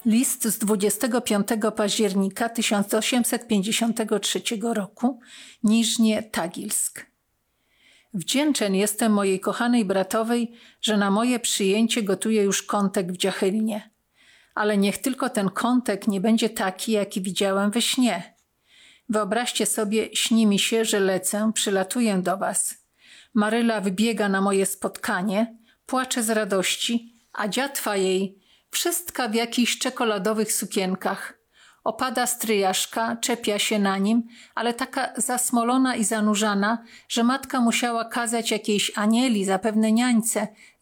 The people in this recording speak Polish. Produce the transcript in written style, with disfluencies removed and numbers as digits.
List z 25 października 1853 roku, Niżnie Tagilsk. Wdzięczen jestem mojej kochanej bratowej, że na moje przyjęcie gotuje już kątek w Dziacheline. Ale niech tylko ten kątek nie będzie taki, jaki widziałem we śnie. Wyobraźcie sobie, śni mi się, że lecę, przylatuję do was. Maryla wybiega na moje spotkanie, płacze z radości, a dziatwa jej, wszystka w jakichś czekoladowych sukienkach. Opada stryjaszka, czepia się na nim, ale taka zasmolona i zanurzana, że matka musiała kazać jakiejś Anieli, zapewne niańce,